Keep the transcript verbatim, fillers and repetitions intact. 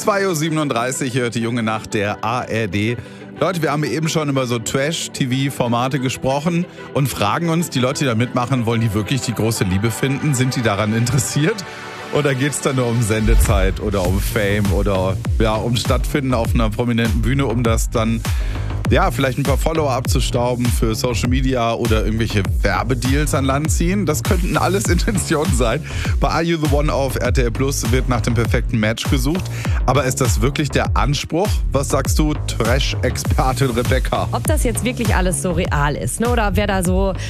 zwei Uhr siebenunddreißig hört die junge Nacht der A R D. Leute, wir haben eben schon über so Trash-T V-Formate gesprochen und fragen uns, die Leute, die da mitmachen, wollen die wirklich die große Liebe finden? Sind die daran interessiert? Oder geht es dann nur um Sendezeit oder um Fame oder ja, um Stattfinden auf einer prominenten Bühne, um das dann ja, vielleicht ein paar Follower abzustauben für Social Media oder irgendwelche Werbedeals an Land ziehen? Das könnten alles Intentionen sein. Bei Are You The One auf R T L Plus wird nach dem perfekten Match gesucht. Aber ist das wirklich der Anspruch? Was sagst du, Trash-Expertin Rebecca? Ob das jetzt wirklich alles so real ist, ne? Oder wer da so